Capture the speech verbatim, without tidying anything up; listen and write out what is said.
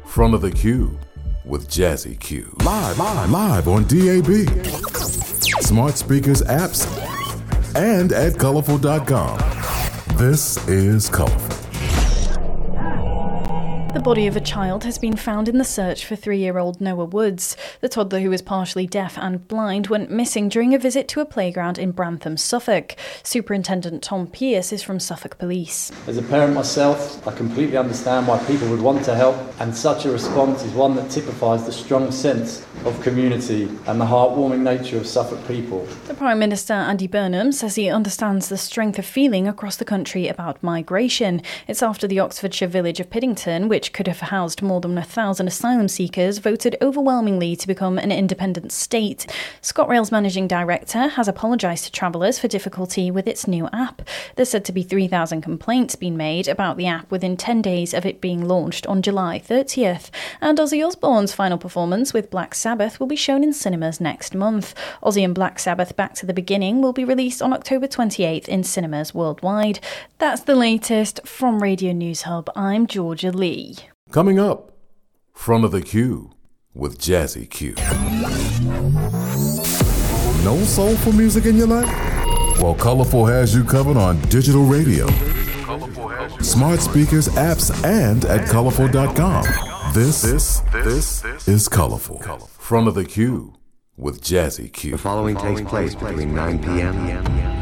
Front of the Cube with Jazzy Q. Live, live, live on D A B, smart speakers, apps, and at colorful dot com. This is Colorful. The body of a child has been found in the search for three-year-old Noah Woods. The toddler, who was partially deaf and blind, went missing during a visit to a playground in Brantham, Suffolk. Superintendent Tom Pearce is from Suffolk Police. As a parent myself, I completely understand why people would want to help, and such a response is one that typifies the strong sense of community and the heartwarming nature of Suffolk people. The Prime Minister, Andy Burnham, says he understands the strength of feeling across the country about migration. It's after the Oxfordshire village of Piddington, which could have housed more than a thousand asylum seekers, voted overwhelmingly to become an independent state. ScotRail's managing director has apologised to travellers for difficulty with its new app. There's said to be three thousand complaints being made about the app within ten days of it being launched on July thirtieth. And Ozzy Osbourne's final performance with Black Sabbath will be shown in cinemas next month. Ozzy and Black Sabbath Back to the Beginning will be released on October twenty-eighth in cinemas worldwide. That's the latest from Radio News Hub. I'm Georgia Lee. Coming up, Front of the Cube with Jazzy Q. No soulful music in your life? Well, Colorful has you covered on digital radio, smart speakers, apps, and at colorful dot com. This, this, this is Colorful. Front of the Cube with Jazzy Q. The following takes place between nine p.m.